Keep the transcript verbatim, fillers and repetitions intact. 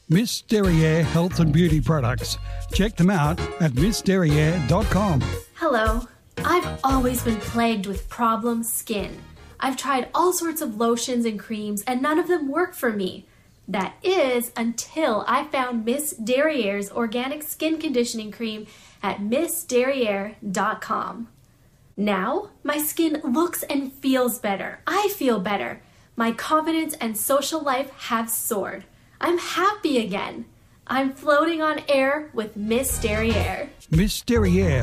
Miss Derriere Health and Beauty Products. Check them out at miss derriere dot com. Hello. I've always been plagued with problem skin. I've tried all sorts of lotions and creams and none of them work for me. That is until I found Miss Derriere's organic skin conditioning cream at miss derriere dot com. Now, my skin looks and feels better. I feel better. My confidence and social life have soared. I'm happy again. I'm floating on air with Miss Derriere. Miss Derriere